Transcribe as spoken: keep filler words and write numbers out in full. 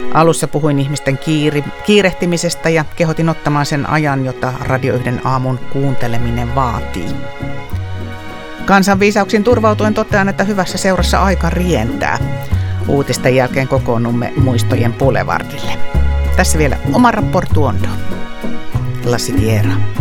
Alussa puhuin ihmisten kiiri, kiirehtimisestä ja kehotin ottamaan sen ajan, jota Radio yhden aamun kuunteleminen vaatii. Kansanviisauksiin turvautuen totean, että hyvässä seurassa aika rientää. Uutisten jälkeen kokoonnumme muistojen Boulevardille. Tässä vielä oma rapportuondo. La Sitiera.